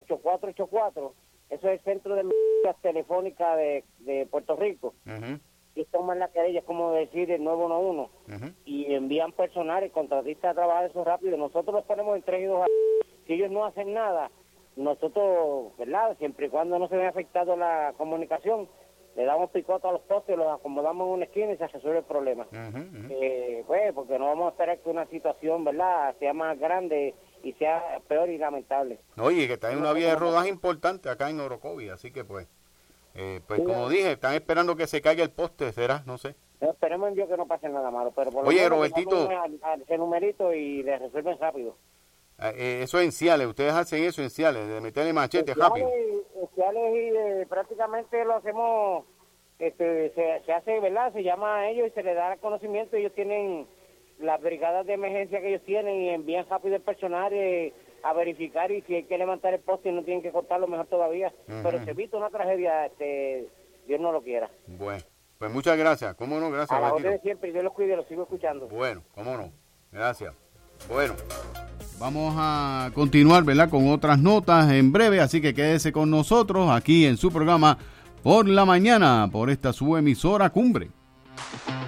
8484, eso es el Centro de Emergencias Telefónica de Puerto Rico. Y toman la querella, es como decir el 911, y envían personal, el contratista a trabajar eso rápido. Nosotros los ponemos en 3 y 2 si ellos no hacen nada, nosotros, ¿verdad?, siempre y cuando no se vea afectado la comunicación, le damos picota a los postes, los acomodamos en una esquina y se resuelve el problema. Pues, porque no vamos a esperar que una situación, ¿verdad?, sea más grande y sea peor y lamentable. Oye, que está en una vía de rodaje importante acá en Orocovis, así que pues sí, como dije, están esperando que se caiga el poste, ¿será? No sé. Esperemos en Dios que no pase nada malo, pero por lo Oye, menos Robertito, al ese numerito y le resuelven rápido. Eso en Ciales, ustedes hacen eso en Ciales, de meterle machete rápido. Y prácticamente lo hacemos, se hace, ¿verdad? Se llama a ellos y se les da el conocimiento. Ellos tienen las brigadas de emergencia que ellos tienen y envían rápido el personal a verificar, y si hay que levantar el poste y no tienen que cortarlo, mejor todavía. Pero se evita una tragedia, Dios no lo quiera. Bueno, pues muchas gracias. ¿Cómo no? Gracias, a la Robertito. orden de siempre, y Dios los cuide, los sigo escuchando. Bueno, cómo no. Gracias. Bueno, vamos a continuar, ¿verdad?, con otras notas en breve, así que quédese con nosotros aquí en su programa Por la Mañana, por esta su emisora Cumbre.